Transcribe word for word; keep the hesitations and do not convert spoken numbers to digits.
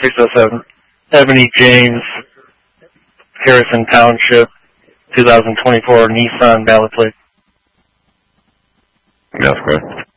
Next us have Ebony James, Harrison Township, two thousand twenty-four Nissan ballot plate. That's correct.